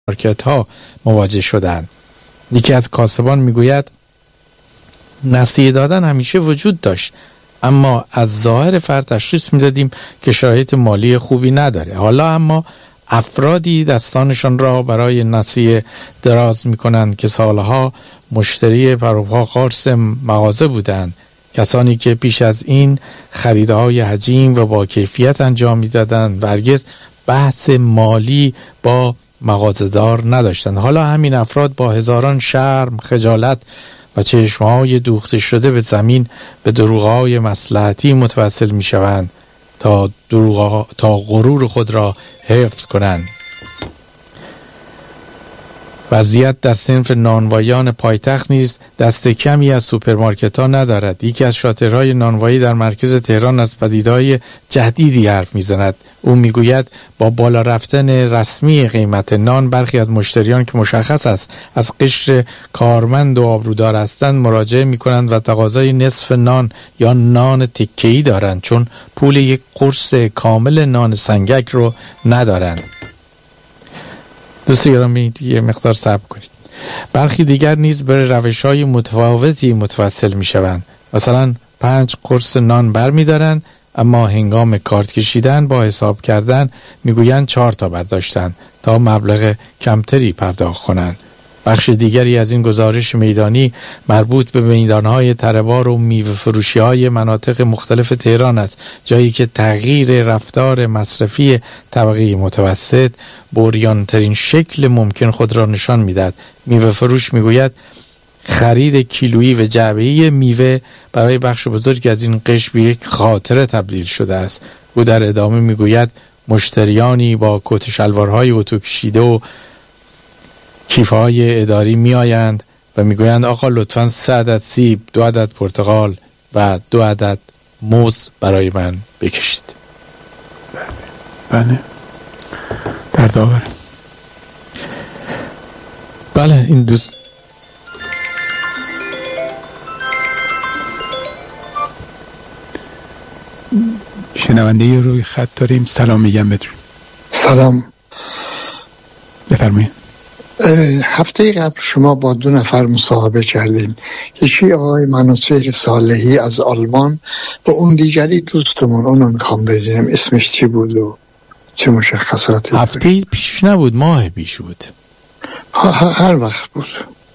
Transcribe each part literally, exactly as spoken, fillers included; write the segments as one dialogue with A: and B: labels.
A: مارکت ها مواجه شدند. یکی از کاسبان میگوید نصیحه دادن همیشه وجود داشت، اما از ظاهر فرد تشخیص میدادیم که شرایط مالی خوبی نداره. حالا اما افرادی دستانشان را برای نصیحه دراز میکنند که سالها مشتری پروپا قارس مغازه بودند، کسانی که پیش از این خریدهای حجیم و با کیفیت انجام میدادند و هرگز بحث مالی با مغازه‌دار نداشتند. حالا همین افراد با هزاران شرم، خجالت و چشمهای دوخته شده به زمین به دروغ‌های مصلحتی متوسل میشوند تا دروغ تا غرور خود را حفظ کنند. وضعیت در صنف نانوایان پایتخت نیز دست کمی از سوپرمارکت ها ندارد. یکی از شاترهای نانوایی در مرکز تهران از پدیده‌های جدیدی حرف میزند. او میگوید با بالا رفتن رسمی قیمت نان، برخی از مشتریان که مشخص است از قشر کارمند و آبرودار هستند مراجعه میکنند و تقاضای نصف نان یا نان تکه‌ای دارند، چون پول یک قرص کامل نان سنگک رو ندارند. دوستی گرامی یه مقدار صبر کنید. برخی دیگر نیز به روش‌های متفاوتی متوسل میشوند. مثلا پنج قرص نان بر می دارن، اما هنگام کارت کشیدن با حساب کردن میگویند چهار تا برداشتن تا مبلغ کمتری پرداخت کنند. بخش دیگری از این گزارش میدانی مربوط به میدانهای تره‌بار و میوه فروشی های مناطق مختلف تهران است، جایی که تغییر رفتار مصرفی طبقه متوسط به عریان‌ترین شکل ممکن خود را نشان میدهد. میوه فروش میگوید خرید کیلویی و جعبه‌ای میوه برای بخش بزرگی از این قشر به یک خاطره تبدیل شده است. او در ادامه میگوید مشتریانی با کت شلوارهای اتو کشیده و کیف‌های اداری می آیند و می گویند آقا لطفاً سه عدد سیب، دو عدد پرتقال و دو عدد موز برای من بکشید.
B: بله بله در داور.
A: بله این دوست
B: شنونده روی خط داریم. سلام میگم بدون.
C: سلام،
B: بفرمایید.
C: هفته قبل شما با دو نفر مصاحبه کردین، یکی آقای منوچهر صالحی از آلمان و اون دیگری دوستمون، اونو میخوام بدونم اسمش چی بود و چه مشخصاتی.
A: هفته پیش نبود، ماه پیش بود.
C: ها هر وقت بود.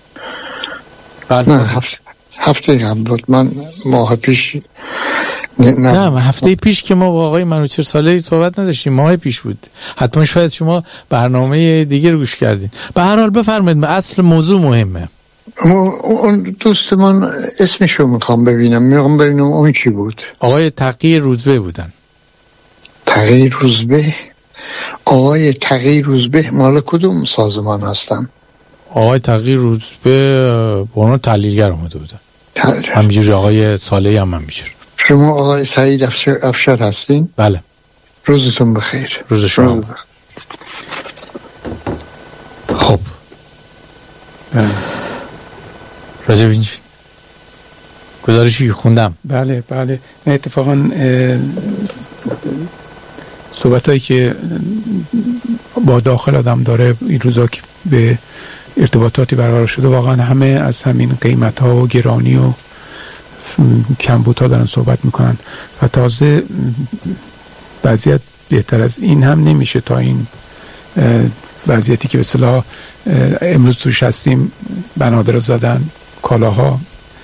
C: نه هفته هفته قبل بود. من ماه پیش
A: نه, نه هفته پیش که ما با آقای منوچهر صالحی صحبت نداشتیم، ماه پیش بود. حتما شاید شما برنامه دیگه رو گوش کردین. به هر حال بفرمایید، اصل موضوع مهمه.
C: اون دوست من اسمشو میخوام ببینم، میخوام ببینم اون چی بود.
A: آقای تقی روزبه بودن.
C: تقی روزبه؟ آقای تقی روزبه مال کدوم سازمان هستن؟
A: آقای تقی روزبه بونو تحلیلگر اومده بودن. همینجوری آقای صالحی هم همینجوری.
C: شما آقای سعید افشار, افشار هستین؟
A: بله.
C: روزتون بخیر.
A: روز شما بخیر. خب راجب این گزارشی خوندم.
B: بله بله اتفاقا صحبت هایی که با داخل آدم داره این روزا که به ارتباطاتی برقرار شده، واقعا همه از همین قیمت ها و گرانی و کمبود ها دارن صحبت میکنن و تازه وضعیت بهتر از این هم نمیشه تا این وضعیتی که به اصطلاح امروز توش هستیم بنادر زدن کالاها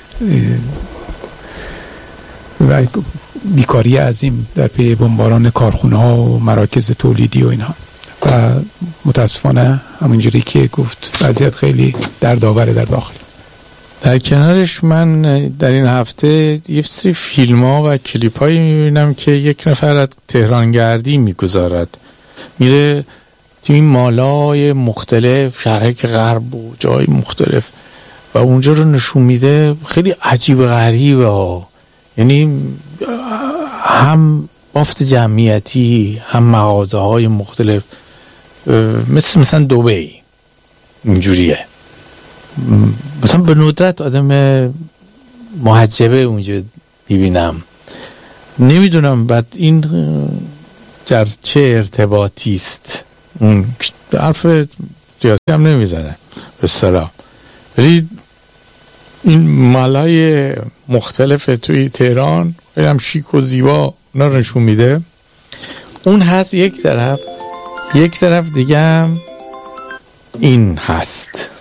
B: و بیکاری عظیم در پی بمباران کارخونه ها و مراکز تولیدی و اینها و متاسفانه همونجوری که گفت وضعیت خیلی دردآوره در داخل.
A: در کنارش من در این هفته یه سری فیلم ها و کلیپ هایی میبینم که یک نفر از تهرانگردی میگذارد، میره توی این مالای مختلف شهرک غرب و جای مختلف و اونجا رو نشون میده. خیلی عجیب غریبه ها، یعنی هم بافت جمعیتی هم مغازه های مختلف، مثل مثلا دبی اینجوریه. مثلا به ندرت آدم محجبه اونجا میبینم. نمیدونم بعد این در چه ارتباطی است. اون حرف سیاسی هم نمیزنن به اصطلاح، ولی این مالای مختلف توی تهران خیلی هم شیک و زیبا اونا نشون میده. اون هست یک طرف، یک طرف دیگه هم این هست.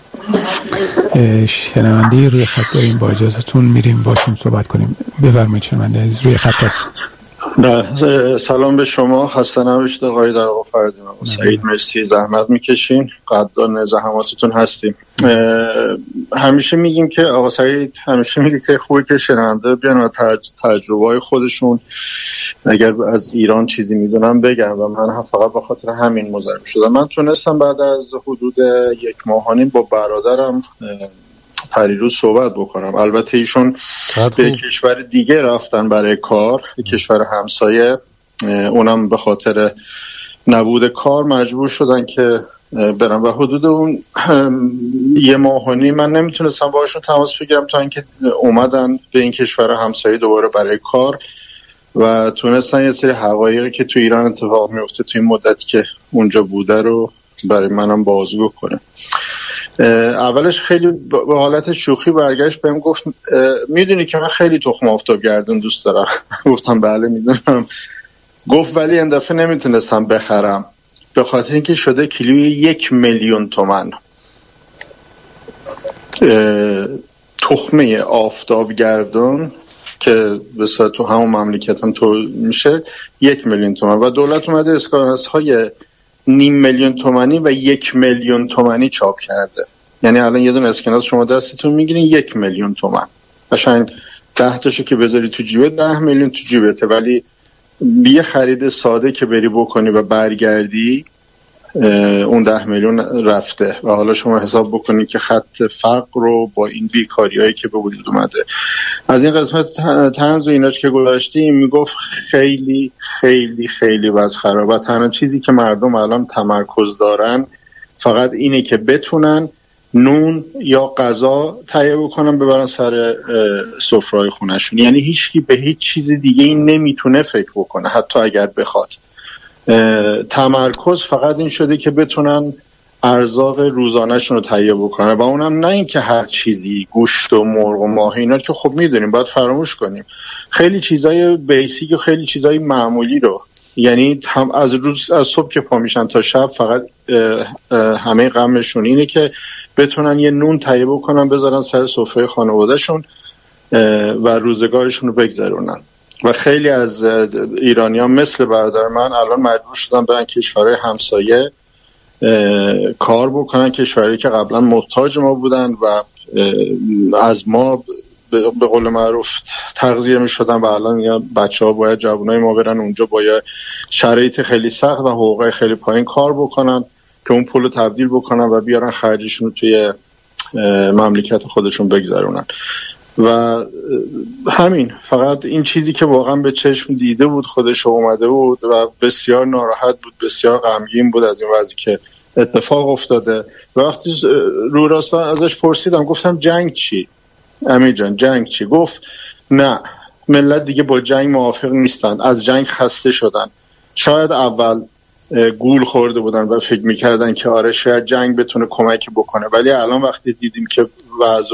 B: شنونده روی خط داریم، با اجازهتون میریم باشیم صحبت کنیم. بفرمایید شنونده از روی خط هست.
D: نه سلام به شما، خسته نباشید آقای در آقا فردین و سعید، مرسی زحمت میکشین، قدردان زحماتتون هستیم. همیشه میگیم که آقا سعید همیشه میگه که خوبه که شنونده بیان و تج... تجربه های خودشون اگر از ایران چیزی میدونم بگم و من هم فقط به خاطر همین مزاحم شدم. من تونستم بعد از حدود یک ماه و نیم با برادرم پریروز صحبت بکنم. البته ایشون به کشور دیگه رفتن برای کار، کشور همسایه، اونم به خاطر نبود کار مجبور شدن که برم و حدود اون یه ماه و نیم من نمیتونستم باشون تماس بگیرم تا اینکه اومدن به این کشور همسایه دوباره برای کار و تونستن یه سری حقایقی که تو ایران اتفاق میفته تو این مدتی که اونجا بوده رو برای منم بازگو کنه. اولش خیلی به حالت شوخی برگشت بهم گفت میدونی که من خیلی تخم آفتاب گردون دوست دارم. گفتم بله میدونم. گفت ولی این دفعه نمیتونستم بخرم به خاطر اینکه شده کیلوی یک میلیون تومن تخمه آفتاب گردون که بسیار تو همون مملکتم تو میشه یک میلیون تومن و دولت اومده اسکناس های نیم میلیون تومانی و یک میلیون تومانی چاپ کرده. یعنی الان یه دونه اسکناس شما دستتون میگیرین یک میلیون تومن، قشنگ ده تاشو که بذاری تو جیبت ده میلیون تو جیبته، ولی یه خرید ساده که بری بکنی و برگردی اون ده میلیون رفته و حالا شما حساب بکنید که خط فقر رو با این بیکاریایی که به وجود اومده. از این قسمت طنز و ایناش که گذاشتیم میگفت خیلی خیلی خیلی وضع خرابه. تنها چیزی که مردم الان تمرکز دارن فقط اینه که بتونن نون یا غذا تهیه بکنن ببرن سر سفره‌های خونه‌شون. یعنی هیچکی به هیچ چیز دیگه این نمیتونه فکر بکنه حتی اگر بخواد. تمرکز فقط این شده که بتونن ارزاق روزانه‌شون رو تهیه بکنن و اونم نه این که هر چیزی گوشت و مرغ و ماهی اینا که خب میدونیم باید فراموش کنیم، خیلی چیزای بیسیک و خیلی چیزای معمولی رو، یعنی از روز از صبح که پا میشن تا شب فقط همه غمشون اینه که بتونن یه نون تهیه بکنن بذارن سر سفره خانواده‌شون و روزگارشون رو بگذرونن. و خیلی از ایرانیان مثل برادر من الان مجبور شدن برن کشورهای همسایه کار بکنن، کشوری که قبلا محتاج ما بودن و از ما به قول معروف تغذیه می شدن و الان بچه ها باید جوانای ما برن اونجا باید شرایط خیلی سخت و حقوقای خیلی پایین کار بکنن که اون پول رو تبدیل بکنن و بیارن خرجشون رو توی مملکت خودشون بگذرونن. و همین فقط این چیزی که واقعا به چشم دیده بود خودش اومده بود و بسیار ناراحت بود، بسیار غمگین بود از این وضعی که اتفاق افتاده. و وقتی رو راستان ازش پرسیدم گفتم جنگ چی؟ امیر جان جنگ چی؟ گفت نه ملت دیگه با جنگ موافق نیستن، از جنگ خسته شدن. شاید اول گول خورده بودن و فکر میکردن که آره شاید جنگ بتونه کمکی بکنه، ولی الان وقتی دیدیم که وضع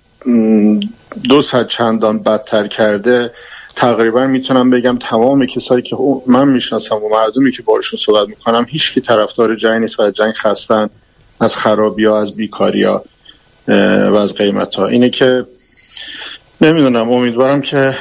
D: دو صد چندان بدتر کرده، تقریبا میتونم بگم تمام کسایی که من میشناسم و مردمی که باشون صحبت میکنم هیچ کی طرفدار جنگ نیست و از جنگ خستن، از خرابی ها، از بیکاری ها و از قیمت ها. اینه که نمیدونم، امیدوارم که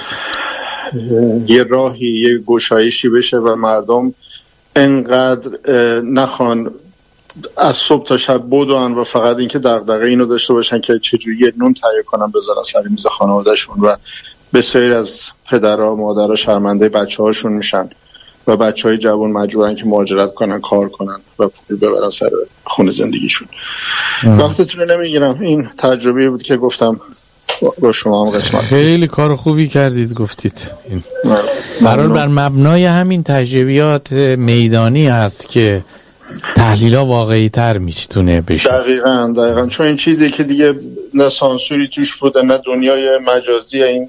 D: یه راهی یه گشایشی بشه و مردم انقدر نخوان از صبح تا شب بدون و فقط اینکه دغدغه اینو داشته باشن که چجوری یه نون تهیه کنن بذارن سر میز خانواده‌شون و بسیار از پدرها مادرها شرمنده بچه‌هاشون میشن و بچه‌های جوان مجبورن که مهاجرت کنن، کار کنن و پول ببرن سر خونه زندگیشون. وقتتون رو نمیگیرم، این تجربه بود که گفتم با شما هم قسمت.
A: خیلی کار خوبی کردید گفتید. این برای بر مبنای همین تجربیات میدانی هست که تحلیل‌ها واقعی تر میتونه بشه.
D: دقیقاً دقیقاً چون این چیزی که دیگه نه سانسوری توش بوده نه دنیای مجازی، این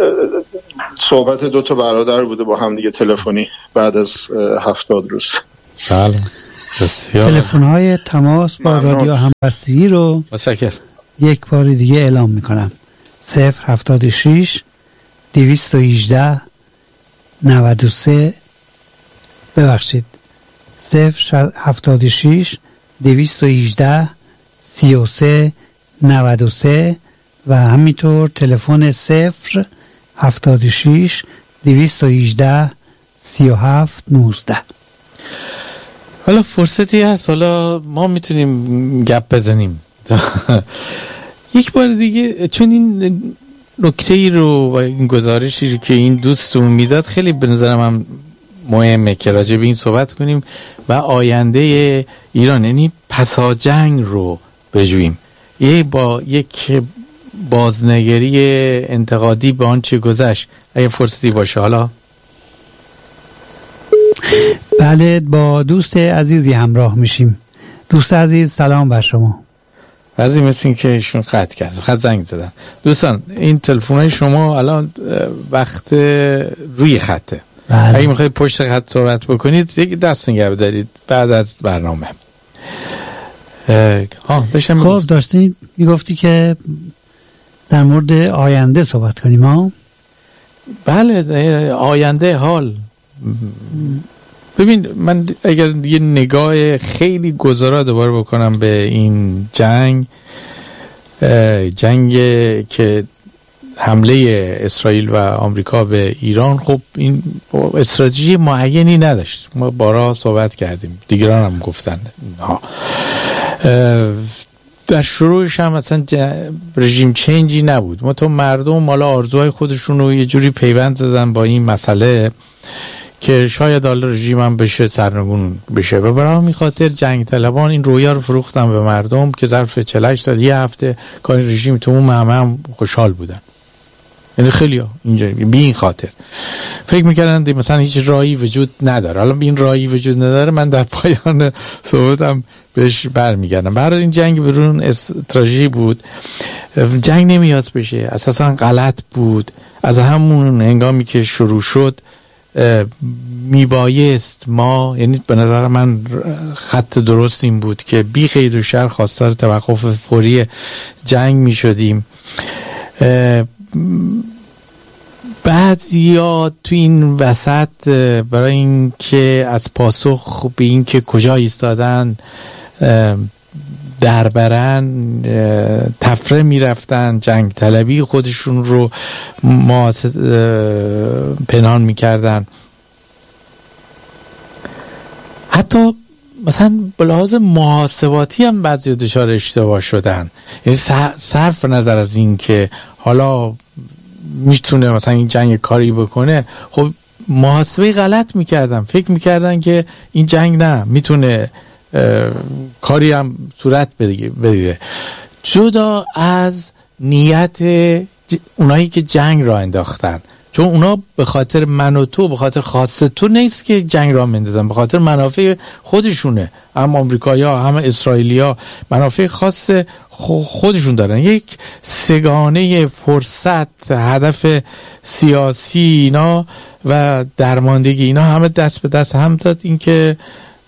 D: صحبت دو تا برادر بوده با هم دیگه تلفنی بعد از هفتاد روز.
A: بله
E: تلفن‌های تماس با رادیو همبستگی رو
A: متشکرم
E: یک بار دیگه اعلام میکنم: صفر هفتاد و شش دویست و هجده نود و سه ببخشید صفر هفتاد و شش دویست و هجده سی و سه نود و سه و همینطور تلفن صفر هفتاد و شش دویست و هجده سی و هفت نوزده.
A: حالا فرصتی هست، حالا ما میتونیم گپ بزنیم یک بار دیگه، چون این نکته ای رو و این گزارشی رو که این دوستمون میداد خیلی به نظرم هم مهمه که راجع به این صحبت کنیم و آینده ایران، یعنی پسا جنگ رو بجوییم، یه با یک بازنگری انتقادی به آنچه گذشت اگه فرصتی باشه. حالا
E: بله، با دوست عزیزی همراه میشیم. دوست عزیز سلام بر شما.
A: عزیزی مثل این که ایشون قطع کرد، خط زنگ زدن. دوستان این تلفن‌های شما الان وقت روی خطه. بله. اگه میخواید پشت خط صحبت بکنید یک دست نگه بدارید بعد از برنامه. ها داشتم
E: خب داشتی میگفتی که در مورد آینده صحبت کنیم ها؟
A: بله، آینده حال. ببین من اگر یه نگاه خیلی گذرا دوباره بکنم به این جنگ جنگ که حمله اسرائیل و آمریکا به ایران، خب این استراتژی معینی نداشت، ما بارها صحبت کردیم، دیگران هم گفتن ها. در شروعش هم مثلا رژیم چنجی نبود، ما تو مردم مالا آرزوهای خودشون رو یه جوری پیوند زدن با این مسئله که شاید حالا رژیم هم بشه سرنگون بشه و برای همین خاطر جنگ طلبان این رویا رو فروختن به مردم که ظرف چهل و هشت سال یه هفته کار رژیم تو اون همه هم خوشحال بودن. یعنی خیلی ها اینجا بی این خاطر فکر میکردن مثلا هیچ راهی وجود نداره. حالا این راهی وجود نداره من در پایان صحبتم بهش برمیگردم. برای این جنگ برون استراتژی بود، جنگ نمیاد بشه، اساسا غلط بود. از همون هنگامی که شروع شد میبایست ما، یعنی به نظر من خط درست این بود که بی قید و شرط خواستار توقف فوری جنگ میشدیم. بعضیا تو این وسط برای این که از پاسخ به این که کجا ایستادن دربرن تفره میرفتن، جنگ طلبی خودشون رو ما پنهان میکردن. حتی مثلا به لحاظ محاسباتی هم بعضی دچار اشتباه شدن، یعنی صرف نظر از این که حالا میتونه مثلا این جنگ کاری بکنه، خب محاسبه غلط میکردن، فکر میکردن که این جنگ نه میتونه کاری هم صورت بده، جدا از نیت اونایی که جنگ را انداختن. چون اونا به خاطر من و تو، به خاطر خواست تو نیست که جنگ را مندازن، به خاطر منافع خودشونه. هم آمریکایی‌ها هم اسرائیلی‌ها منافع خاص خودشون دارن. یک سگانه فرصت، هدف سیاسی اینا و درماندگی اینا همه دست به دست هم داد، این که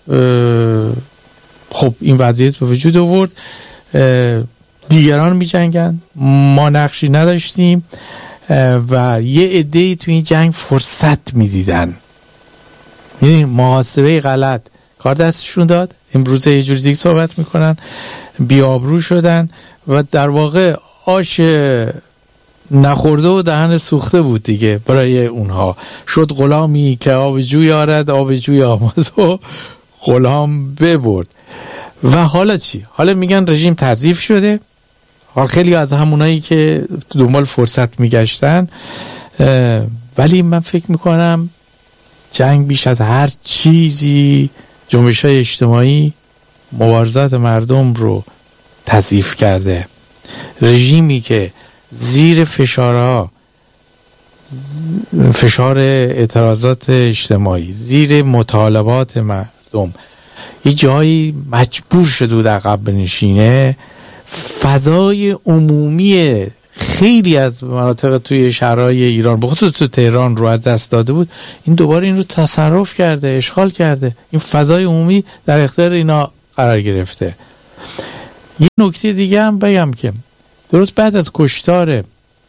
A: خب این وضعیت به وجود آورد. دیگران می جنگن، ما نقشی نداشتیم و یه عده‌ای تو این جنگ فرصت می دیدن. یعنی محاسبه غلط کار دستشون داد. امروز یه جوری دیگه صحبت میکنن، بیابرو شدن و در واقع آش نخورده و دهن سوخته بود دیگه برای اونها. شد غلامی که آب جوی آرد، آب جوی آمد و غلام ببرد. و حالا چی؟ حالا میگن رژیم تضعیف شده. حالا خیلی از همونایی که دنبال فرصت میگشتن، ولی من فکر میکنم جنگ بیش از هر چیزی جنبش‌های اجتماعی، مبارزات مردم رو تضعیف کرده. رژیمی که زیر فشارها، فشار اعتراضات اجتماعی، زیر مطالبات مردم یه جایی مجبور شده بود عقب بنشینه، فضای عمومی خیلی از مناطق توی شهرهای ایران به خصوص تو تهران رو از دست داده بود، این دوباره این رو تصرف کرده، اشغال کرده، این فضای عمومی در اختیار اینا قرار گرفته. یه نکته دیگه هم بگم که درست بعد از کشتار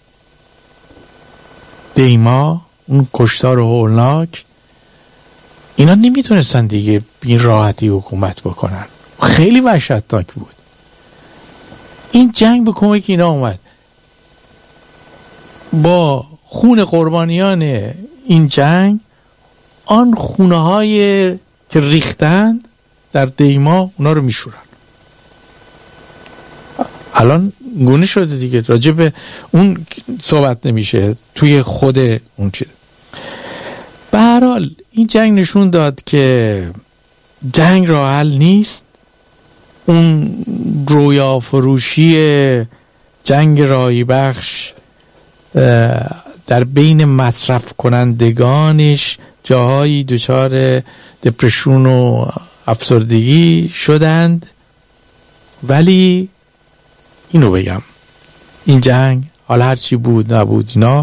A: دیما، اون کشتار هولناک، اینا نمیتونستن دیگه این راحتی حکومت بکنن، خیلی وحشتناک بود. این جنگ به کمک اینا اومد، با خون قربانیان این جنگ آن خونه های که ریختند در دیما اونا رو میشورن. الان گونه شده دیگه، راجع به اون صحبت نمیشه توی خود اون چیز. به هر حال این جنگ نشون داد که جنگ راه حل نیست. اون رویا فروشی جنگ رایی بخش در بین مصرف کنندگانش جاهایی دچار دپرشون و افسردگی شدند. ولی اینو بگم، این جنگ حالا هرچی بود نبود اینا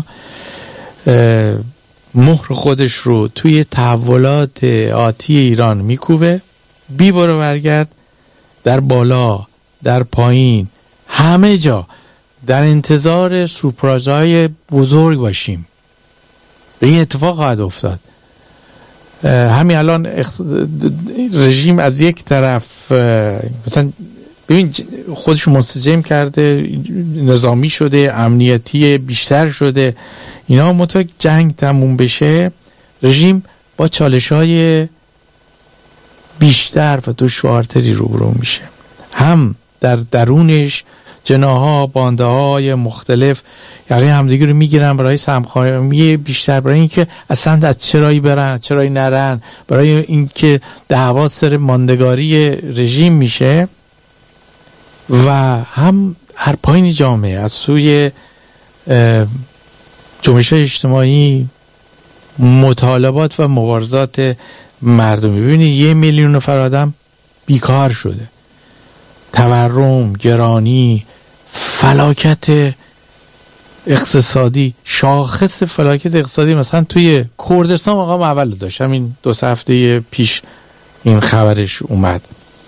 A: مهر خودش رو توی تحولات آتی ایران میکوبه، بی برو برگرد، در بالا در پایین همه جا در انتظار سورپرایزهای بزرگ باشیم. به این اتفاق خواهد افتاد. همین الان اخ... رژیم از یک طرف مثلا ببین خودش منسجم کرده، نظامی شده، امنیتی بیشتر شده، اینا متا جنگ تموم بشه رژیم با چالش‌های بیشتر و دشوارتری روبرو میشه. هم در درونش جناها، بانده های مختلف یعنی همدیگه رو میگیرن برای سمخارمی بیشتر، برای اینکه اصلا از چرایی برن چرایی نرن، برای اینکه دعوا سر ماندگاری رژیم میشه. و هم هر پایین جامعه از سوی جنبش اجتماعی مطالبات و مبارزات مردمی. ببینید یه میلیون نفر آدم بیکار شده، تورم، گرانی، فلاکت اقتصادی، شاخص فلاکت اقتصادی مثلا توی کردستان مقام اول داشت. همین دو سه هفته پیش این خبرش اومد.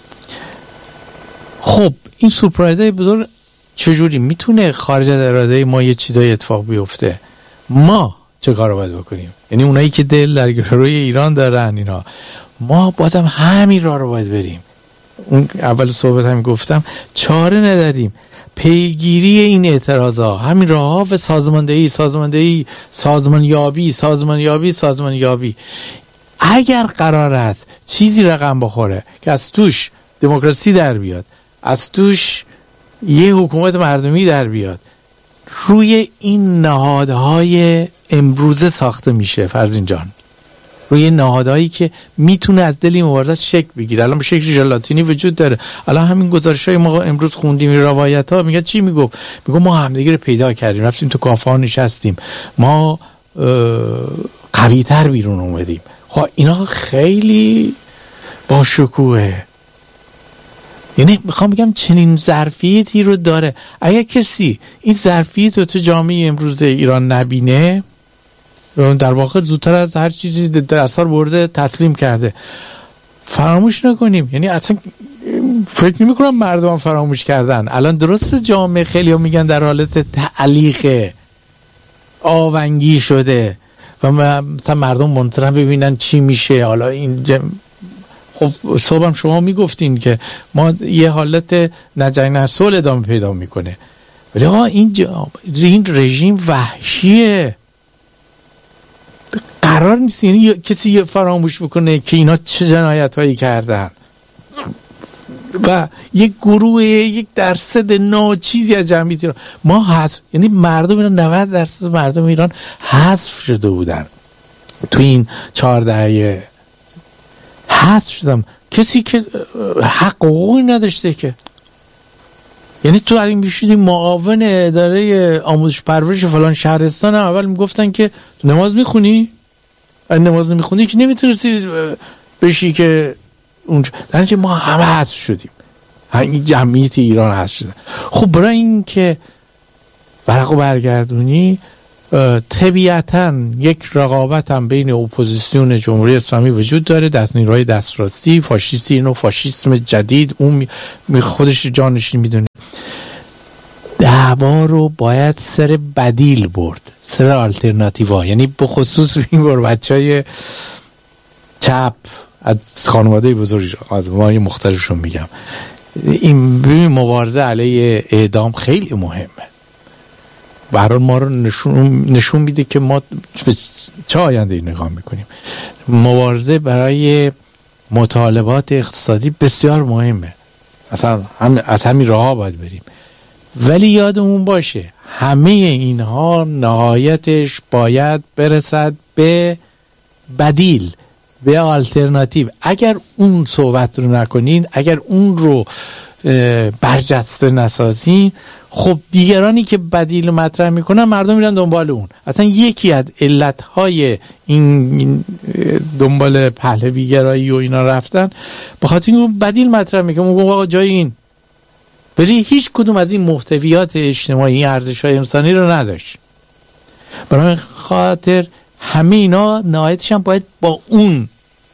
A: خب این سورپرایزهای بزرگ چجوری میتونه خارج از اراده ما یه چیزای اتفاق بیفته؟ ما چه کار رو باید بکنیم؟ یعنی اونایی که دل در گروه ایران دارن اینا، ما بازم همین راه رو باید بریم. اون اول صحبت هم گفتم چاره نداریم، پیگیری این اعتراضا، همین راه ها و سازماندهی سازماندهی سازمانیابی سازمانیابی سازمانیابی. اگر قرار است چیزی رقم بخوره که از توش دموکراسی در بیاد، از توش یه حکومت مردمی در بیاد، روی این نهادهای امروزه ساخته میشه. فرزین جان، روی نهادهایی که میتونه از دل این مبارزات شکل بگیره. الان به شکل ژلاتینی وجود داره. الان همین گزارش‌های ما امروز خوندیم، این روایت‌ها میگه چی میگفت؟ میگه ما همدیگه رو پیدا کردیم، رفتیم تو کافه ها نشستیم، ما قوی‌تر بیرون اومدیم. خب اینا خیلی با شکوهه. یعنی میخوام بگم چنین ظرفیتی رو داره. اگر کسی این ظرفیت رو تو جامعه امروز ایران نبینه، در واقع زودتر از هر چیزی در اثر برده تسلیم کرده. فراموش نکنیم، یعنی اصلا فکر نمی کنم مردم فراموش کردن. الان درست جامعه خیلی هم میگن در حالت تعلیق آونگی شده و مثلا مردم منتظرن ببینن چی میشه. حالا این جم... خب صبحم شما میگفتین که ما یه حالت نجنگ نه صلح ادامه پیدا میکنه، ولی آقا این, جا... این رژیم وحشیه. قرار نیست یعنی کسی فراموش بکنه که اینا چه جنایت هایی کردن و یک گروه یک درصد ناچیزی از جمعیت ایران ما حذف، یعنی مردم ایران نود درصد مردم ایران حذف شده بودن تو این چهار دهه، حذف شدم. کسی که حق حقوقی نداشته که، یعنی تو اگه میشیدی معاون اداره آموزش پرورش فلان شهرستان هم اول میگفتن که نماز میخونی؟ اگه نماز نمیخونی که نمیتونستی بشی که اونجا. در نتیجه ما همه حذف شدیم، این جمعیت ایران حذف شده. خب برای این که برق و برگردونی طبیعتاً یک رقابت هم بین اپوزیسیون جمهوری اسلامی وجود داره، دست نیروهای دستراستی فاشیستی، اینو فاشیسم جدید، اون خودش جانشین میدونه. دعوا رو باید سر بدیل برد، سر آلترناتیوا، یعنی به خصوص این بر بچهای چپ از خانواده بزرگی از ما مختلفشون میگم، این مبارزه علیه اعدام خیلی مهمه. برای ما رو نشون, نشون میده که ما چه آینده ای نگاه میکنیم. مبارزه برای مطالبات اقتصادی بسیار مهمه، اصلا هم از همین راه ها باید بریم، ولی یادمون باشه همه اینها نهایتش باید برسد به بدیل، به آلترناتیو. اگر اون صحبت رو نکنین، اگر اون رو برجسته نسازین، خب دیگرانی که بدیل مطرح میکنن مردم میرن دنبال اون. اصلا یکی از علتهای این دنبال پهلویگرایی و اینا رفتن به خاطر اون بدیل مطرح میکنن. میگم آقا جای این ولی هیچ کدوم از این محتویات اجتماعی، ارزش‌های انسانی رو نداشت. برای خاطر همه اینا نهایتش هم باید با اون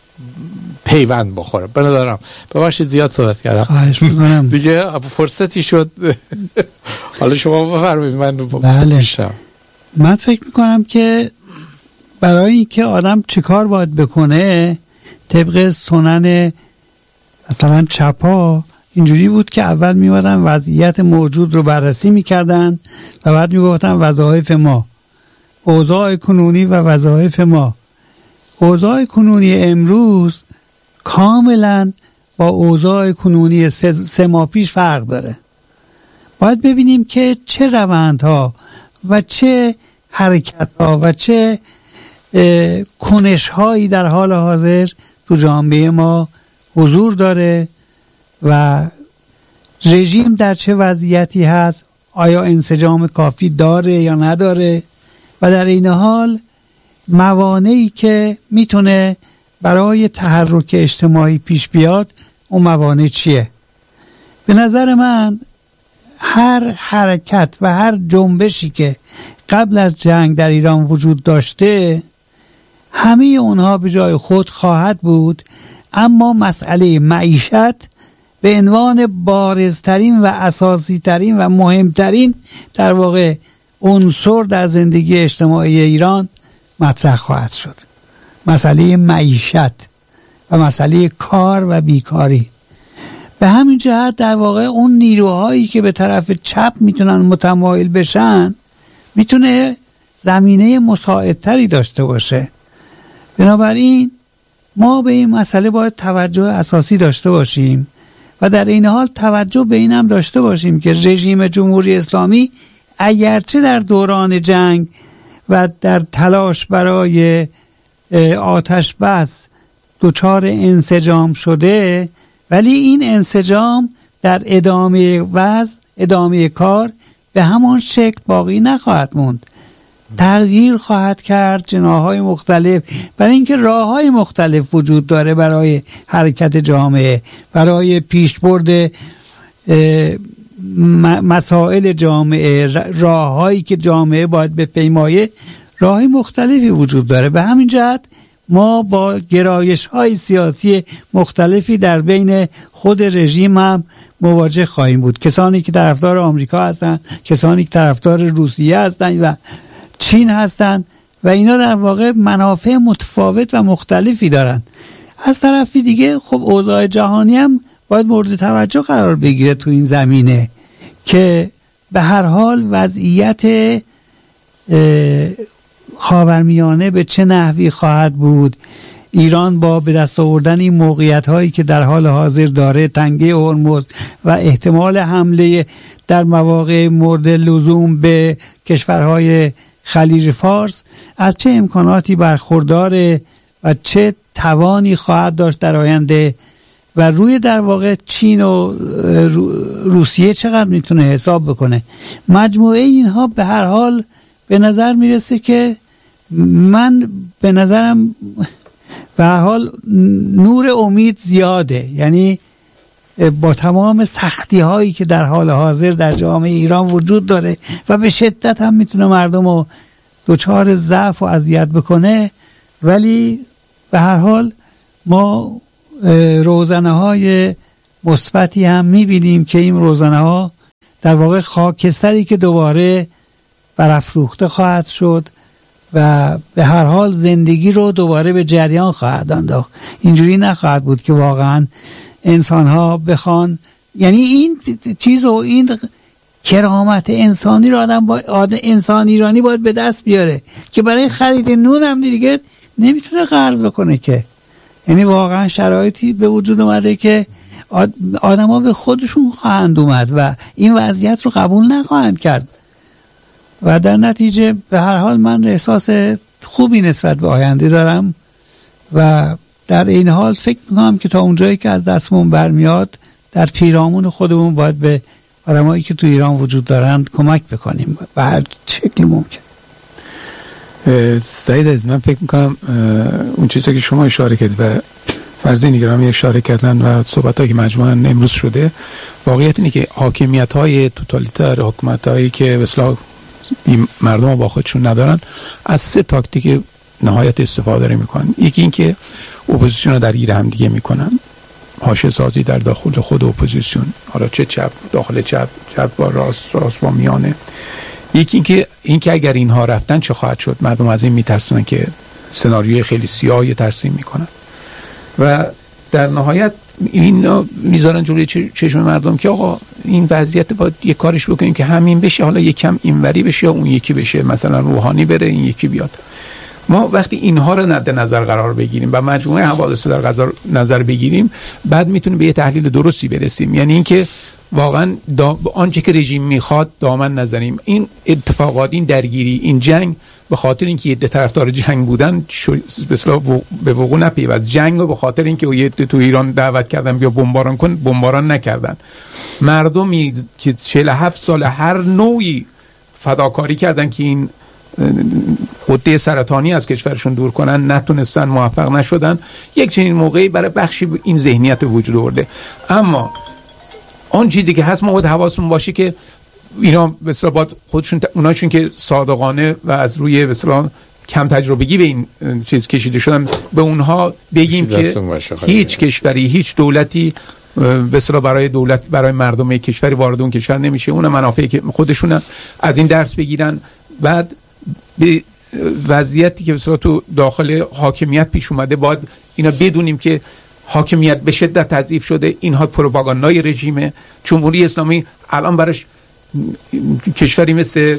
A: پیوند بخوره. به نظرم ببخشید زیاد صحبت کردم،
E: خواهش میکنم
A: دیگه فرصتی شد. حالا شما بفرمایید. من
E: بله بشم. من فکر میکنم که برای اینکه آدم چیکار باید بکنه طبق سنن مثلا چپا اینجوری بود که اول میومدن وضعیت موجود رو بررسی میکردن و بعد میگفتن وظایف ما، اوضاع کنونی و وظایف ما. اوضاع کنونی امروز کاملا با اوضاع کنونی سه, سه ماه پیش فرق داره. باید ببینیم که چه روندها و چه حرکتها و چه کنشهایی در حال حاضر تو جامعه ما حضور داره و رژیم در چه وضعیتی هست، آیا انسجام کافی داره یا نداره، و در این حال موانعی که میتونه برای تحرک اجتماعی پیش بیاد اون موانع چیه. به نظر من هر حرکت و هر جنبشی که قبل از جنگ در ایران وجود داشته همه اونها به جای خود خواهد بود، اما مسئله معیشت به عنوان بارزترین و اساسی ترین و مهمترین در واقع عنصر در زندگی اجتماعی ایران مطرح خواهد شد. مسئله معیشت و مسئله کار و بیکاری. به همین جهت در واقع اون نیروهایی که به طرف چپ میتونن متمایل بشن میتونه زمینه مساعدتری داشته باشه. بنابراین ما به این مسئله باید توجه اساسی داشته باشیم و در این حال توجه به این هم داشته باشیم که رژیم جمهوری اسلامی اگرچه در دوران جنگ و در تلاش برای آتش بس دچار انسجام شده، ولی این انسجام در ادامه وضع، ادامه کار به همان شکل باقی نخواهد موند، تغییر خواهد کرد جناح‌های مختلف، برای اینکه راه‌های مختلف وجود داره برای حرکت جامعه، برای پیشبرد مسائل جامعه، راه‌هایی که جامعه باید به پیمایه، راه‌های مختلفی وجود داره. به همین جهت ما با گرایش‌های سیاسی مختلفی در بین خود رژیم هم مواجه خواهیم بود. کسانی که طرفدار آمریکا هستند، کسانی که طرفدار روسیه هستند و چین هستند و اینا در واقع منافع متفاوت و مختلفی دارن. از طرفی دیگه خب اوضاع جهانی هم باید مورد توجه قرار بگیره تو این زمینه که به هر حال وضعیت خاورمیانه به چه نحوی خواهد بود. ایران با به دست آوردن این موقعیت هایی که در حال حاضر داره، تنگه هرمز و احتمال حمله در مواقع مورد لزوم به کشورهای خلیج فارس، از چه امکاناتی برخورداره و چه توانی خواهد داشت در آینده و روی در واقع چین و روسیه چقدر میتونه حساب بکنه. مجموعه اینها به هر حال به نظر میرسه که من به نظرم به هر حال نور امید زیاده، یعنی با تمام سختی هایی که در حال حاضر در جامعه ایران وجود داره و به شدت هم میتونه مردم رو دچار ضعف و اذیت بکنه، ولی به هر حال ما روزنه های مثبتی هم میبینیم که این روزنه ها در واقع خاکستری که دوباره برافروخته خواهد شد و به هر حال زندگی رو دوباره به جریان خواهد انداخت. اینجوری نخواهد بود که واقعا انسان ها بخوان، یعنی این چیز و این کرامت انسانی رو آدم با آدم انسان ایرانی باید به دست بیاره که برای خرید نون هم دیگه نمیتونه قرض بکنه که، یعنی واقعا شرایطی به وجود اومده که آدم ها به خودشون خواهند اومد و این وضعیت رو قبول نخواهند کرد و در نتیجه به هر حال من احساس خوبی نسبت به آینده دارم و در این حال فکر میکنم که تا اونجایی که از دستمون برمیاد در پیرامون خودمون باید به آدمایی که تو ایران وجود دارند کمک بکنیم به هر شکلی ممکن.
B: سعید از من فکر میکنم اون چیزی که شما اشاره کردید و فرزین گرامی اشاره کردن و صحبتایی که مجموعاً امروز شده، واقعیت اینه که حاکمیت‌های توتالیتر، حکومت‌هایی که به اصطلاح مردم با خودشون ندارن، از سه تاکتیک نهایت استفاده میکنن. یکی این که اپوزیسیون رو درگیر هم دیگه میکنن، حاشیه سازی در داخل خود اپوزیسیون، حالا چه چپ داخل چپ، چپ با راست، راست با میانه. یکی این که این که اگر اینها رفتن چه خواهد شد، مردم از این میترسونن که سناریوی خیلی سیاهی ترسیم میکنن و در نهایت این میذارن جلوی چشم مردم که آقا این وضعیت باید یه کارش بکنیم که همین بشه، حالا یکم اینوری بشه یا اون یکی بشه، مثلا روحانی بره این یکی بیاد. ما وقتی اینها رو مد نظر قرار بگیریم و مجموعه حوادث رو در نظر بگیریم، بعد میتونیم به یه تحلیل درستی برسیم، یعنی اینکه واقعا دا آنچه که رژیم میخواد دامن نزنیم. این اتفاقات، این درگیری، این جنگ به خاطر اینکه یه طرفدار جنگ بودن به اصطلاح به وقوع نپیوست. جنگ رو به خاطر اینکه یه تو ایران دعوت کردن بیا بمباران کن، بمباران نکردن. مردمی که چهل و هفت سال هر نوعی فداکاری کردن که این غده سرطانی از کشورشون دور کنن، نتونستن، موفق نشدن. یک چنین موقعی برای بخشی این ذهنیت وجود آورده. اما اون چیزی که هست ما باید حواسمون باشه که اینا به اصطلاح باید خودشون اوناشون که صادقانه و از روی به اصطلاح کم تجربگی به این چیز کشیده شدن، به اونها بگیم که هیچ کشوری، هیچ دولتی به اصطلاح برای دولت، برای مردم کشوری وارد اون کشور نمیشه. اون منافعی که خودشون از این درس بگیرن، بعد به وضعیتی که به اصطلاح تو داخل حاکمیت پیش اومده باید اینا بدونیم که حاکمیت به شدت تضعیف شده. اینها پروپاگاندای رژیم. جمهوری اسلامی الان براش کشوری مثل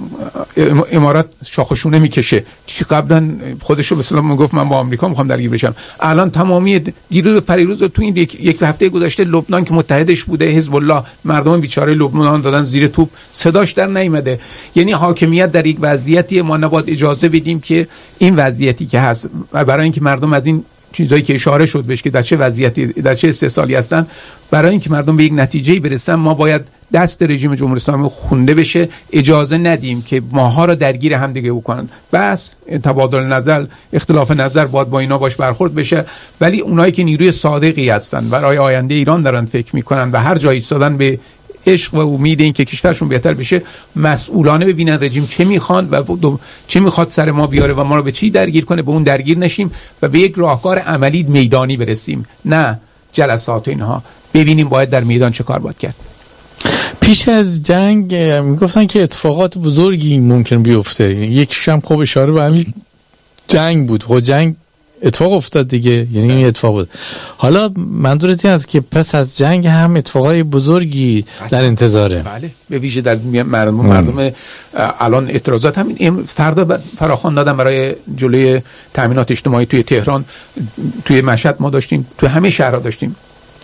B: امارات شاخشونه میکشه. قبلا خودشو به اصطلاح میگفت من با آمریکا میخوام درگیر بشم، الان تمامی دیروز پریروز تو این یک, یک هفته گذشته لبنان که متحدش بوده حزب الله، مردم بیچاره لبنان دادن زیر توپ، صداش در نیامده. یعنی حاکمیت در یک وضعیتی ما نباید اجازه بدیم که این وضعیتی که هست و برای اینکه مردم از این چیزایی که اشاره شد بهش که در چه وضعیتی، در چه استحصالی هستن، برای اینکه مردم به یک نتیجه‌ای برسن ما باید دست رژیم جمهوری اسلامی خونده بشه، اجازه ندیم که ماها رو درگیر هم دیگه بکنن. بس تبادل نظر، اختلاف نظر باید با اینا باش برخورد بشه، ولی اونایی که نیروی صادقی هستن برای آینده ایران دارن فکر میکنن و هر جایی ایستادن به عشق و امید این که کشورشون بهتر بشه، مسئولانه ببینن رژیم چه میخوان و چه میخواد سر ما بیاره و ما رو به چی درگیر کنه، به اون درگیر نشیم و به یک راهکار عملی میدانی برسیم، نه جلسات اینها. ببینیم باید در میدان چه کار باید کرد.
A: پیش از جنگ میگفتن که اتفاقات بزرگی ممکن بیفته، یکیش هم خوب اشاره به همین جنگ بود. خود جنگ اتفاق افتاد دیگه، یعنی این اتفاق بود. حالا منظورت این است که پس از جنگ هم اتفاقای بزرگی در انتظاره؟
B: بله، به ویژه در مردم مردم الان اعتراضات همین فردا فراخوان دادن برای جلوی تامینات اجتماعی توی تهران، توی مشهد ما داشتیم، توی همه شهرها داشتیم.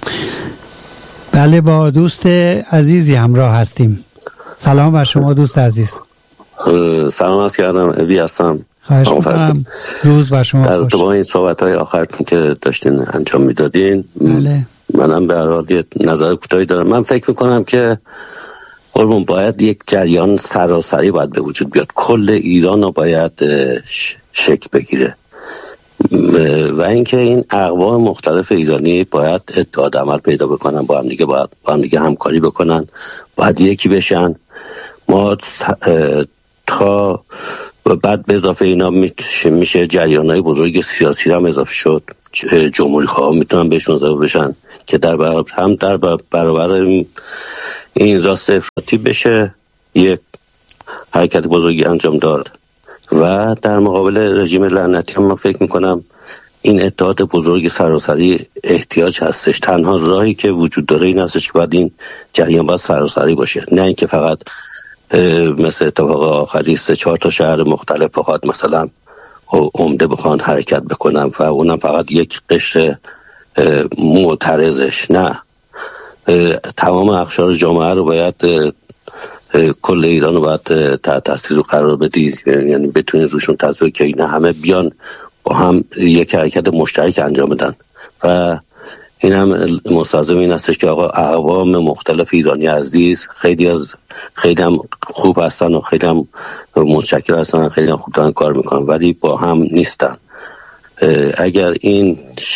E: بله، با دوست عزیزی همراه هستیم. سلام بر شما دوست عزیز.
F: سلام عرض کردم، ابی هستم.
E: خواهش می‌کنم. روز بر شما خوش.
F: در ارتباط این صحبت‌های آخرتون که داشتین انجام میدادین،
E: بله.
F: منم به هر حال یه نظر کوتاهی دارم. من فکر میکنم که قربون باید یک جریان سراسری باید به وجود بیاد، کل ایران رو باید شکل بگیره. و اینکه این اقوام مختلف ایرانی باید اتحاد عمل پیدا بکنن، با هم دیگه باید با هم دیگه همکاری بکنن، باید یکی بشن. ما تا بعد به اضافه اینا میشه جریان‌های بزرگ سیاسی هم اضافه شد، جمهوری خواه میتونن بهشون اضافه بشن که در برابر هم در برابر این راست افراطی بشه یک حرکت بزرگی انجام داد. و در مقابل رژیم لعنتی هم من فکر میکنم این اتحاد بزرگ سراسری احتیاج هستش. تنها راهی که وجود داره این هستش که باید این جریان باید سراسری باشه، نه اینکه فقط مثل اتفاق آخری سه چهار تا شهر مختلف فقط مثلا عمده بخوان حرکت بکنن و اونم فقط یک قشر معترضش. نه، تمام اقشار جامعه رو باید، کل ایران رو باید تحت تاثیر رو قرار بدی، یعنی بتونید روشون تاثیر که اینا همه بیان با هم یک حرکت مشترک انجام بدن. و این هم مستلزم این هستش که آقا اقوام مختلف ایرانی عزیز خیلی از خیلی هم خوب هستن و خیلی هم متشکر هستن، خیلی هم خوب دارن کار میکنن، ولی با هم نیستن. اگر این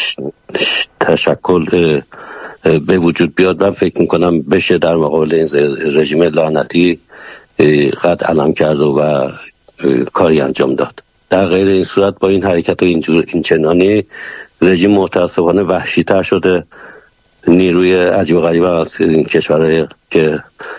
F: تشکل به وجود بیاد من فکر میکنم بشه در مقابل این رژیم لعنتی قد علم کرد و کاری انجام داد. در غیر این صورت با این حرکت و اینجور این چنانی رژیم متاسفانه وحشی تر شده. نیروی عجیب و غریب از این کشورهای که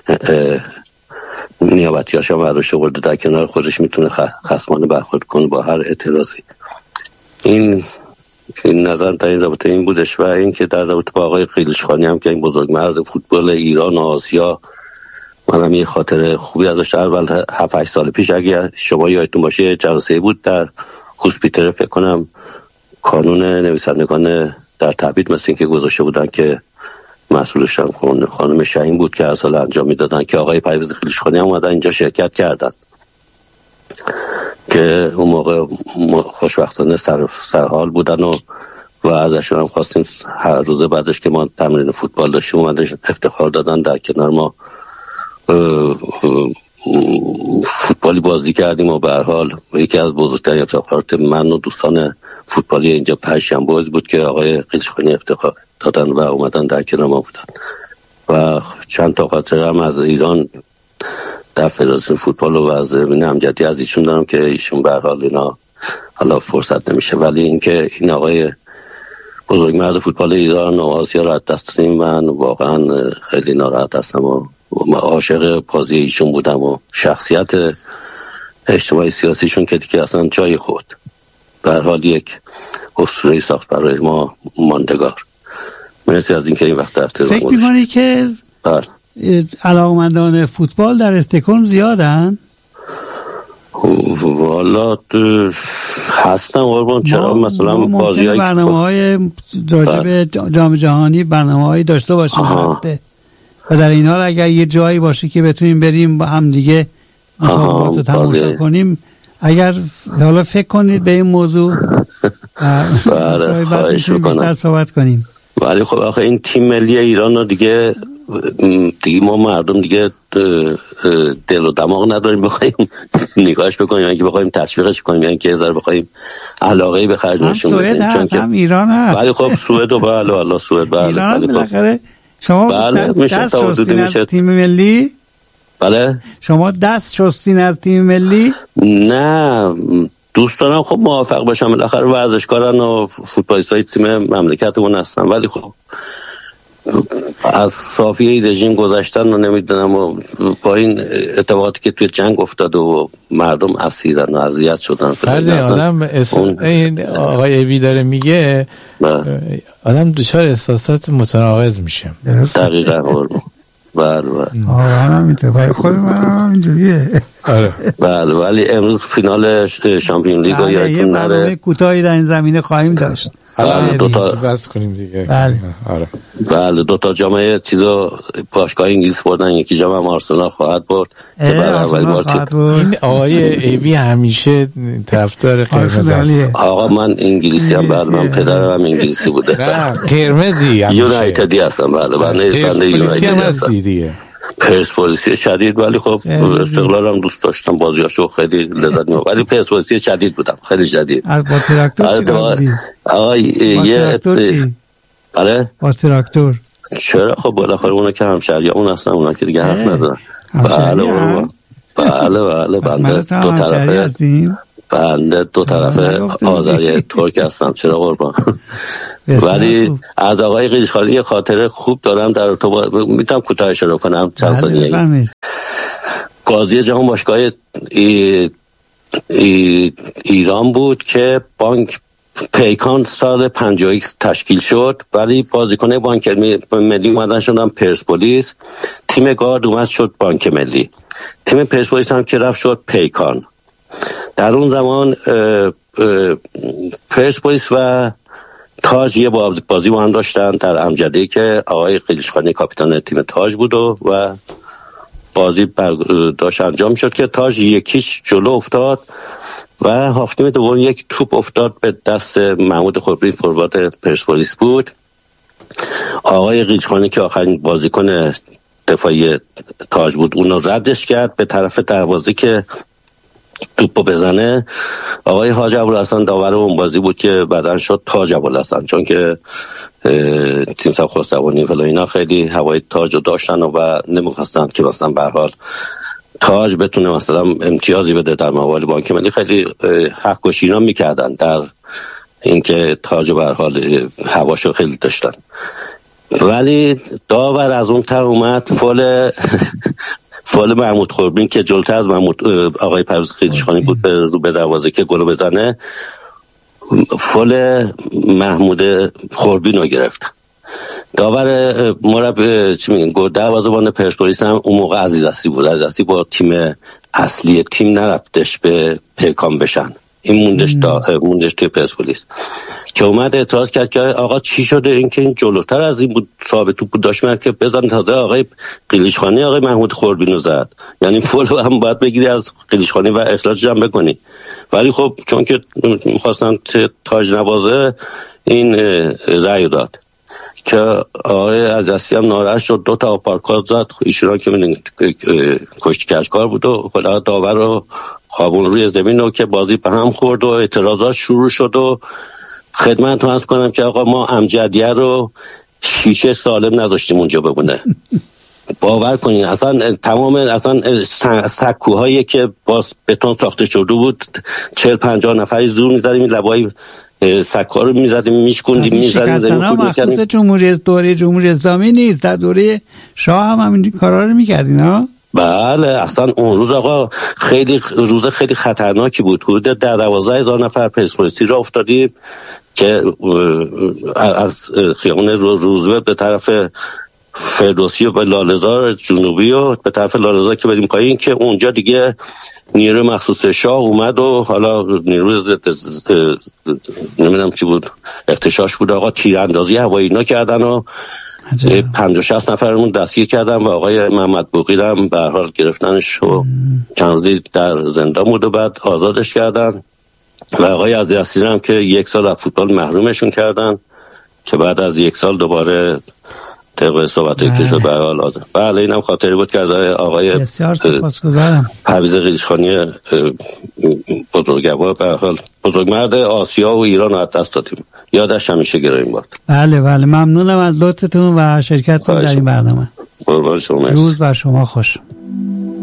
F: نیابتی هاشم برداشته برده در کنار خودش میتونه خصمانه برخورد کنه با هر اعتراضی. این این نظر در این رابطه این بودش. و این که در رابطه با آقای قیلشخانی هم که این بزرگ مرد فوتبال ایران و آسیا، من هم یه خاطر خوبی ازش در اول هفت هشت سال پیش اگر شما یادتون باشه جلسه بود در هوسپیتال، فکر کنم کانون نویسندگان در تبعید مثل این که گذاشته بودن که مسئولش هم خانم شاهین بود که هر سال انجام میدادن که آقای پرویز قیلشخانی هم اومدن اینجا شرکت کردن که اون موقع خوشبختانه سر سرحال بودن و و ازشون هم خواستیم هر روز بعدش که ما تمرین فوتبال داشتیم اومدن افتخار دادن در کنار ما فوتبالی بازی کردیم. و به هر حال یکی از بزرگترین افتخارات من و دوستان فوتبالی اینجا پرشنبه بود که آقای قیلشخانی افتخار دادن و اومدن در کنار ما بودن. و چند تا خاطره هم از ایران در فدراسیون فوتبال و از زمین امجدی از ایشون دارم که ایشون به هر حال اینا حالا فرصت نمیشه، ولی اینکه این آقای بزرگ مرد فوتبال ایران و آسیا رو از دست دادیم من واقعا خیلی ناراحت هستم و عاشق بازی ایشون بودم و شخصیت اجتماعی سیاسیشون که دیگه اصلا جای خود به هر حال یک اسطوره‌ای ساخت برای ما ماندگار. مرسی از اینکه این وقت اختیار
E: فکر می‌کنی که
F: بله
E: علاقمندان فوتبال در استکهلم زیادن؟
F: والا هستن قربان. چرا مثلا بازی های
E: برنامه های راجب جام جهانی برنامه هایی داشته باشیم هفته و در این حال اگر یه جایی باشه که بتونیم بریم با هم دیگه مسابقات رو تماشا کنیم، اگر حالا فکر کنید به این موضوع
F: بله خواهش میکنم
E: بیشتر صحبت کنیم.
F: ولی خب آخه این تیم ملی ایران رو دیگه دیگه ما مردم دیگه دل و دماغ نداریم بخوایم نگاهش بکنیم، یعنی که بخوایم تشویقش کنیم، یعنی که ازار بخوایم علاقه به خرج نشون بدیم.
E: چون که هم ایران هست.
F: ولی خب سوئد و بله والله سوئد بله
E: ایران
F: ولی
E: بالاخره شما
F: بله میشه
E: شستین از تیم ملی؟
F: بله
E: شما دست شستین از تیم ملی؟
F: نه دوست دارم خب موافق باشم، بالاخره ورزشکارن و فوتبالیستای تیم مملکتمون هستن، ولی خب از صافیه رژیم گذشتن رو نمیدونم و با این اتفاقاتی که توی جنگ افتاد و مردم اسیرن و اذیت شدن.
A: فرض آدم اسم... اون... این آقای ایبی داره میگه آدم دچار احساسات متناقض میشه.
F: دقیقاً. بله بله.
E: آره همینطوره. خود من هم اینجوریه.
A: آره.
F: بله ولی امروز فینال شامپیون لیگ رو یادتون نره.
E: برنامه کوتاهی در این زمینه خواهیم داشت.
F: بله دو تا
A: بس کنیم دیگه.
E: بله.
A: آره.
F: بله دو تا جام چیزو باشگاه انگلیس بردن، یکی جام هم آرسنال خواهد برد که برای اولین بار
A: این آقای ایبی همیشه طرفدار قرمز است.
F: آقا من انگلیسی هم بله من پدرم هم انگلیسی بوده.
A: نه قرمزی
F: یونایتدی هستم بله بنده بنده یونایتدی هستم. پرسپولیسی شدید، ولی خب استقلال هم دوست داشتم، بازیاشو خیلی لذت می‌بردم، ولی پرسپولیسی شدید بودم، خیلی شدید.
E: با تراکتور چی بودی؟
F: آقا یه
E: آره با تراکتور.
F: چرا؟ خب بالاخره اونا که همشهریامون هستن، اونا که دیگه حرف ندارن. بله بله بله بنده دو طرفه هستیم، بنده دو طرفه آذری ترک هستم. چرا قربان؟ ولی از آقای قیلشخانی یه خاطره خوب دارم در ارتباط، میتونم کوتاه اشاره کنم چند ثانیه. قاضی جهان باشگاه ای... ای... ایران بود که بانک پیکان سال پنجاه و یک تشکیل شد، ولی بازیکن بانک ملی اومدن شدن پرسپولیس، تیم گارد اومد شد بانک ملی، تیم پرسپولیس هم که رفت شد پیکان. در اون زمان پرسپولیس و تاج یه بازی با هم داشتن در امجدی که آقای قیلشخانی کاپیتان تیم تاج بود و, و بازی داشت انجام شد که تاج یکیش جلو افتاد و هاف تیم دوم یک توپ افتاد به دست محمود خوربی فوروارد پرسپولیس بود. آقای قیلشخانی که آخرین بازیکن دفاعی تاج بود اون رو ردش کرد به طرف دروازه که توپو بزنه. آقای حاج ابوالحسن داور اون بازی بود که بعدن شد تاج ابوالحسن، چون که تیم سب خواستوانی فلا اینا خیلی هوای تاج رو داشتن و, و نمیخواستن که مثلا به هر حال تاج بتونه مثلا امتیازی بده در مقابل بانک ملی. خیلی حق گوشی اینا میکردن در اینکه تاج به هر حال هواشو خیلی داشتن. ولی داور از اون تر اومد فال فال محمود خوربین که جلوتر از محمود آقای پرویز قیلشخانی بود به رو به دروازه که گل بزنه، فال محمود خوربین رو گرفت. داور مربی چی میگن دروازه‌بان پرسپولیس هم اون موقع عزیزاسی بود. عزیزاسی با تیم اصلی تیم نرفتش به پیکان بشن، این موندش تا موندش توی پرسپولیس که اومد اعتراض کرد که آقا چی شده، این که این جلوتر از این بود، صاحب توپ داشت میاد که بزن. تازه آقای قیلشخانی آقای محمود خوربینو زد، یعنی فول هم باید بگیری از قیلشخانی و اخراجش هم بکنی. ولی خب چون که میخواستن تاج نبازه این رأی داد که آقای عزیزی هم ناراحت شد، دو تا آپارکات زد. ایشون که میدونید کشتی کشکار بود و خدا داور رو خوابون روی زمین رو که بازی به هم خورد و اعتراضات شروع شد. و خدمتتون عرض کنم که آقا ما امجدیه رو شیشه سالم نذاشتیم اونجا بمونه. باور کنین اصلا تمام اصلا سکوهایی که باز بتون ساخته شده بود چهل پنجاه نفری زور می‌زدیم این لبای سکوها رو می‌زدیم میشکوندیم می‌زدیم زمین خود می‌کردیم.
E: مخصوص جمهوری دوره جمهوری اسلامی نیست، در دوره شاه هم همین کارا رو می‌کردین ها؟
F: بله اصلا اون روز آقا خیلی روز خیلی خطرناکی بود. حدود در دوازده هزار نفر پرسپولیسی را افتادیم که از خیابان روزبه به طرف فردوسی و به لاله‌زار جنوبی و به طرف لاله‌زار که بریم پایین که اونجا دیگه نیروی مخصوص شاه اومد و حالا نیروی ضد نمیدونم چی بود اختشاش بود آقا، تیراندازی هوایی اینا کردن و پنجاه شصت نفرمون دستگیر کردن و آقای محمد بوقی هم به هر حال گرفتنش و چند روزی در زندان بود و بعد آزادش کردن و آقای عزیزی هم که یک سال از فوتبال محرومشون کردن که بعد از یک سال دوباره طبق صحبتایی که شد به هر حال آزاد. بله اینم خاطری بود که از آقای
E: بسیار سپاسگزارم
F: پرویز قیلشخانی بزرگوار به هر حال بزرگمرد آسیا و ایران رو از دست دادیم، یادش همیشه گرامی باد.
E: بله بله ممنونم از لطفتون و شرکتتون در این برنامه.
F: قربان شما.
E: روز بر شما خوش.